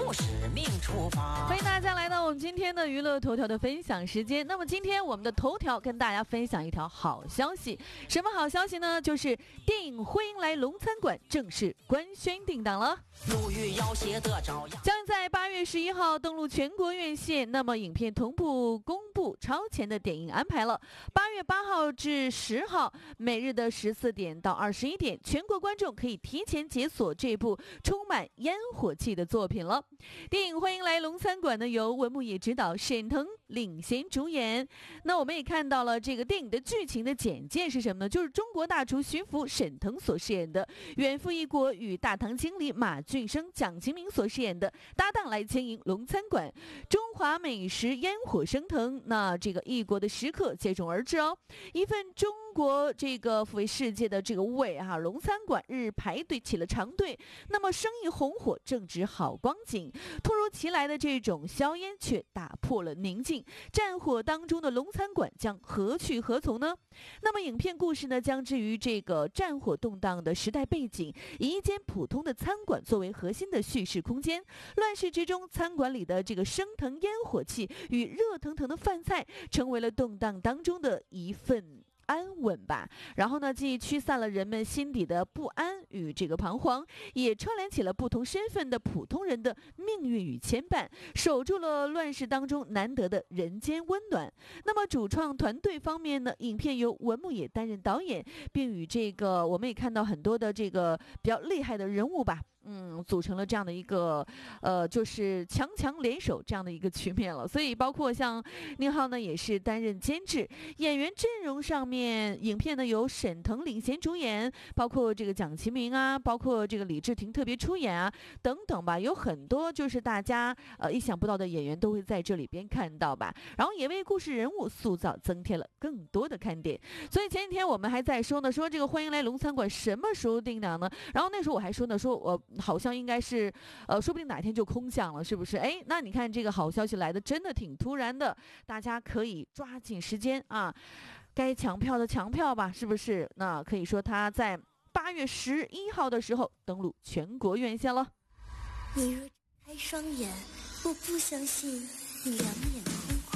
就使命出发。 欢迎大家来到我们今天的娱乐头条的分享时间。那么今天我们的头条跟大家分享一条好消息，什么好消息呢？就是电影《欢迎来龙餐馆》正式官宣定档了， 路遇要写得着呀， 将在8月11号登陆全国院线。那么影片同步公布超前的点映安排了，8月8号至10号，每日的14点到21点，全国观众可以提前解锁这部充满烟火气的作品了。电影《欢迎来龙餐馆》呢，由文牧野执导，沈腾领衔主演。那我们也看到了这个电影的剧情的简介是什么呢？就是中国大厨徐福沈腾所饰演的，远赴异国与大堂经理马俊生、蒋勤明所饰演的搭档来经营龙餐馆，中华美食烟火升腾，那这个异国的食客接踵而至哦。一份中国这个抚慰世界的这个味啊，龙餐馆日排队起了长队，那么生意红火，正值好光景。突如其来的这种硝烟却打破了宁静，战火当中的龙餐馆将何去何从呢？那么影片故事呢，将至于这个战火动荡的时代背景，以一间普通的餐馆作为核心的叙事空间。乱世之中，餐馆里的这个升腾烟火气与热腾腾的饭菜，成为了动荡当中的一份安稳吧。然后呢，既驱散了人们心底的不安与这个彷徨，也串联起了不同身份的普通人的命运与牵绊，守住了乱世当中难得的人间温暖。那么主创团队方面呢，影片由文牧野担任导演，并与这个我们也看到很多的这个比较厉害的人物吧，组成了这样的一个就是强联手这样的一个局面了。所以包括像宁浩呢，也是担任监制。演员阵容上面，影片呢由沈腾领衔主演，包括这个蒋勤明啊，包括这个李治廷特别出演啊，等等吧，有很多就是大家意想不到的演员都会在这里边看到吧，然后也为故事人物塑造增添了更多的看点。所以前几天我们还在说呢，说这个欢迎来龙餐馆什么时候定档呢？然后那时候我还说呢，说我好像应该是说不定哪天就空降了，是不是？哎，那你看这个好消息来的真的挺突然的，大家可以抓紧时间啊，该抢票的抢票吧，是不是？那可以说他在8月11号的时候登陆全国院线了。 你若睁开双眼，我不相信你两眼